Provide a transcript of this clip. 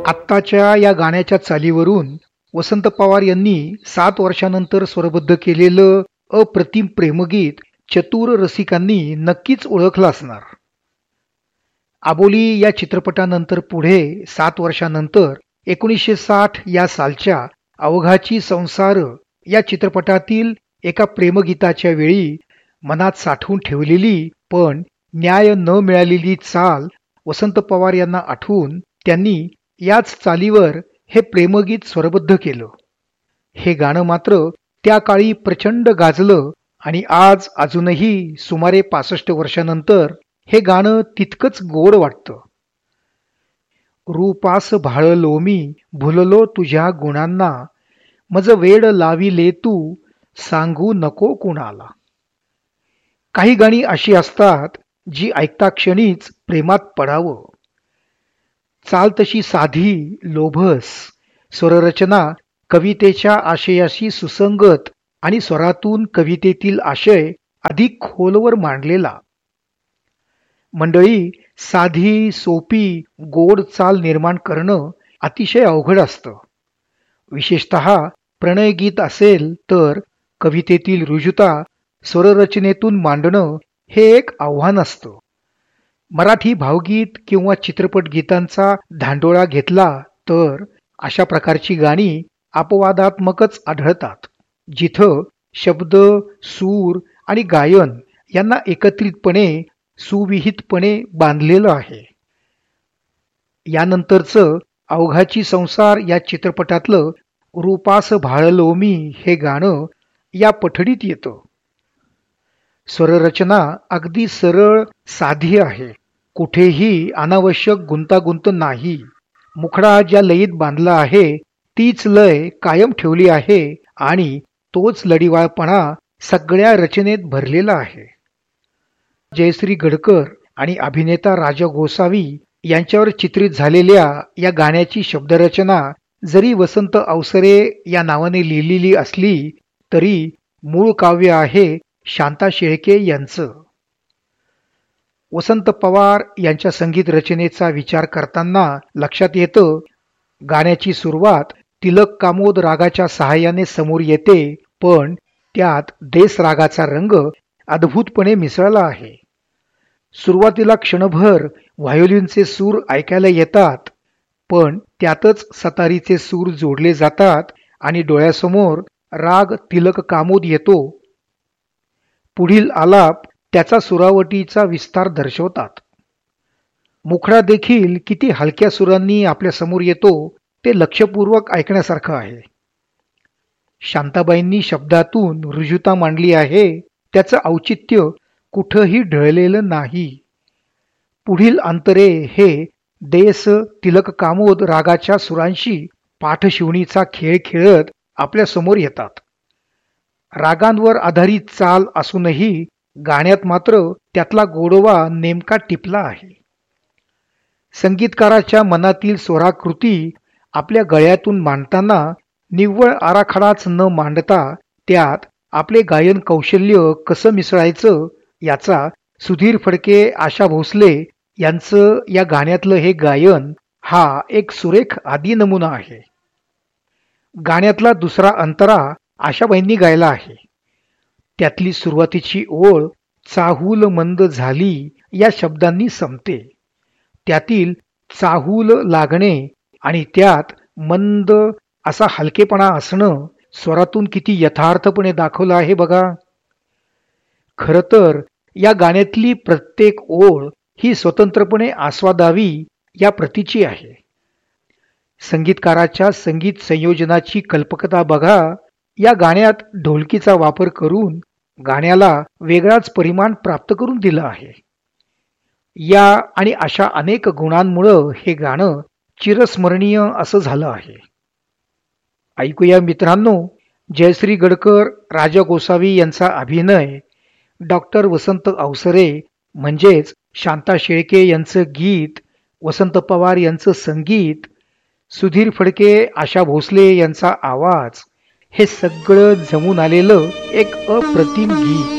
आत्ताच्या या गाण्याच्या चालीवरून वसंत पवार यांनी 7 वर्षानंतर स्वरबद्ध केलेलं अप्रतिम प्रेमगीत चतुर रसिकांनी नक्कीच ओळखलं असणार. आबोली या चित्रपटानंतर पुढे 7 वर्षानंतर 1960 या सालच्या अवघाची संसार या चित्रपटातील एका प्रेमगीताच्या वेळी मनात साठवून ठेवलेली पण न्याय न मिळालेली चाल वसंत पवार यांना आठवून त्यांनी याच चालीवर हे प्रेमगीत स्वरबद्ध केलं. हे गाणं मात्र त्या काळी प्रचंड गाजलं आणि आज अजूनही सुमारे 65 वर्षानंतर हे गाणं तितकंच गोड वाटतं. रूपास भाळलो मी भुललो तुझ्या गुणांना, मज वेड लाविले तू सांगू नको कुणाला. काही गाणी अशी असतात जी ऐकता क्षणीच प्रेमात पडावं. चाल तशी साधी लोभस, स्वररचना कवितेच्या आशयाशी सुसंगत आणि स्वरातून कवितेतील आशय अधिक खोलवर मांडलेला. मंडळी, साधी सोपी गोड चाल निर्माण करणं अतिशय अवघड असतं. विशेषतः प्रणयगीत असेल तर कवितेतील रुजुता स्वररचनेतून मांडणं हे एक आव्हान असतं. मराठी भावगीत किंवा चित्रपट गीतांचा धांडोळा घेतला तर अशा प्रकारची गाणी अपवादात्मकच आढळतात, जिथं शब्द, सूर आणि गायन यांना एकत्रितपणे सुविहितपणे बांधलेलं आहे. यानंतरचं अवघाची संसार या चित्रपटातलं रूपास भाळलो मी हे गाणं या पठडीत येतं. स्वररचना अगदी सरळ साधी आहे. कुठेही अनावश्यक गुंतागुंत नाही. मुखडा ज्या लयीत बांधला आहे तीच लय कायम ठेवली आहे आणि तोच लढीवाळपणा सगळ्या रचनेत भरलेला आहे. जयश्री गडकर आणि अभिनेता राजा गोसावी यांच्यावर चित्रित झालेल्या या गाण्याची शब्दरचना जरी वसंत अवसरे या नावाने लिहिलेली असली तरी मूळ काव्य आहे शांता शेळके यांचं. वसंत पवार यांच्या संगीत रचनेचा विचार करताना लक्षात येतं, गाण्याची सुरुवात तिलक कामोद रागाच्या सहाय्याने समोर येते, पण त्यात देस रागाचा रंग अद्भुतपणे मिसळला आहे. सुरुवातीला क्षणभर व्हायोलिनचे सूर ऐकायला येतात, पण त्यातच सतारीचे सूर जोडले जातात आणि डोळ्यासमोर राग तिलक कामोद येतो. पुढील आलाप त्याचा सुरावटीचा विस्तार दर्शवतात. मुखडा देखील किती हलक्या सुरांनी आपल्या समोर येतो ते लक्षपूर्वक ऐकण्यासारखं आहे. शांताबाईंनी शब्दातून रुजुता मांडली आहे, त्याचं औचित्य कुठंही ढळलेलं नाही. पुढील अंतरे हे देस तिलक कामोद रागाच्या सुरांशी पाठशिवणीचा खेळ खेळत आपल्या समोर येतात. रागांवर आधारित चाल असूनही गाण्यात मात्र त्यातला गोडवा नेमका टिपला आहे. संगीतकाराच्या मनातील स्वराकृती आपल्या गळ्यातून मांडताना निव्वळ आराखडाच न मांडता त्यात आपले गायन कौशल्य कसं मिसळायचं याचा सुधीर फडके, आशा भोसले यांचं या गाण्यातलं हे गायन हा एक सुरेख आदी नमुना आहे. गाण्यातला दुसरा अंतरा आशाबाईंनी गायला आहे. त्यातली सुरुवातीची ओळ चाहूल मंद झाली या शब्दांनी संपते. त्यातील चाहूल लागणे आणि त्यात मंद असा हलकेपणा असणं स्वरातून किती यथार्थपणे दाखवलं आहे बघा. खरं तर या गाण्यातली प्रत्येक ओळ ही स्वतंत्रपणे आस्वादावी या प्रतीची आहे. संगीतकाराच्या संगीत संयोजनाची कल्पकता बघा. या गाण्यात ढोलकीचा वापर करून गाण्याला वेगळाच परिमाण प्राप्त करून दिलं आहे. या आणि अशा अनेक गुणांमुळं हे गाणं चिरस्मरणीय असं झालं आहे. ऐकूया मित्रांनो, जयश्री गडकर, राजा गोसावी यांचा अभिनय, डॉक्टर वसंत अवसरे म्हणजेच शांता शेळके यांचं गीत, वसंत पवार यांचं संगीत, सुधीर फडके, आशा भोसले यांचा आवाज, हे सगळं जमून आलेलं एक अप्रतिम गीत.